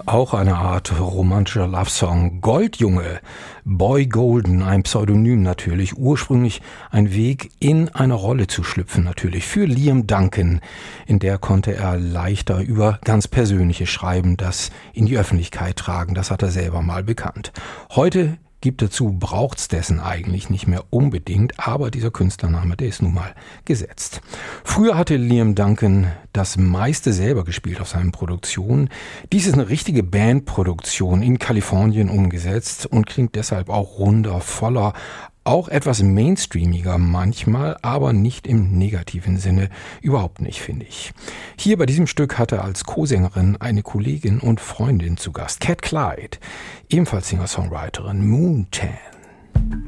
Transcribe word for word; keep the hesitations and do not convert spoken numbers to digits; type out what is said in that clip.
Auch eine Art romantischer Love-Song. Goldjunge, Boy Golden, ein Pseudonym natürlich. Ursprünglich ein Weg, in eine Rolle zu schlüpfen natürlich. Für Liam Duncan. In der konnte er leichter über ganz Persönliches schreiben, das in die Öffentlichkeit tragen. Das hat er selber mal bekannt. Heute gibt dazu, braucht's dessen eigentlich nicht mehr unbedingt, aber dieser Künstlername, der ist nun mal gesetzt. Früher hatte Liam Duncan das meiste selber gespielt auf seinen Produktionen. Dies ist eine richtige Bandproduktion in Kalifornien umgesetzt und klingt deshalb auch runder, voller, auch etwas mainstreamiger manchmal, aber nicht im negativen Sinne, überhaupt nicht, finde ich. Hier bei diesem Stück hatte als Co-Sängerin eine Kollegin und Freundin zu Gast, Cat Clyde, ebenfalls Singer-Songwriterin, Moontan.